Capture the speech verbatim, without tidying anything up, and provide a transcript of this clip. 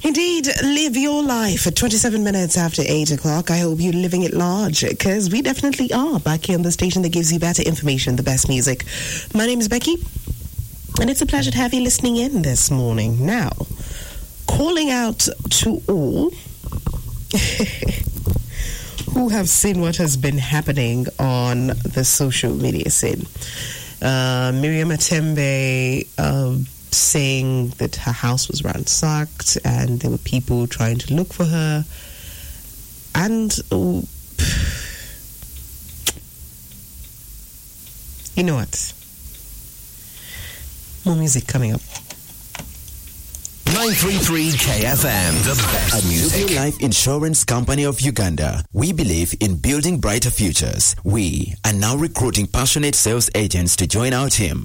Indeed, live your life at twenty-seven minutes after eight o'clock. I hope you're living it large, because we definitely are back here on the station that gives you better information, the best music. My name is Becky, and it's a pleasure to have you listening in this morning. Now, calling out to all who have seen what has been happening on the social media scene. Uh, Miriam Atembe uh, saying that her house was ransacked and there were people trying to look for her. And oh, you know what? More music coming up. nine three three K F M, the best music. Jubilee Life Insurance Company of Uganda. We believe in building brighter futures. We are now recruiting passionate sales agents to join our team.